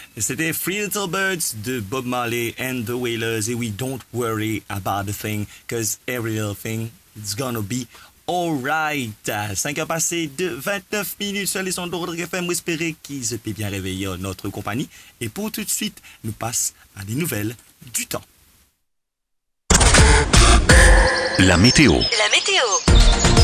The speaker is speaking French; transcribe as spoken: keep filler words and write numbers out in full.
C'était Three Little Birds de Bob Marley and the Wailers. Et oui, don't worry about the thing, cause every little thing is gonna be alright. cinq heures passées de vingt-neuf minutes sur les ondes de Rodrigue F M. Vous espérez qu'ils se peut bien réveiller notre compagnie. Et pour tout de suite, nous passe à des nouvelles du temps. La météo. La météo.